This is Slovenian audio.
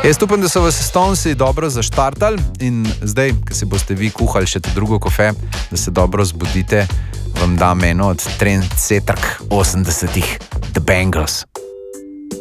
Jaz upam, da so vas Stonesi dobro zaštartali in zdaj, ko si boste vi kuhali še to drugo kofe, da se dobro zbudite, vam dam eno od trendsetterk 80-ih, The Bangles.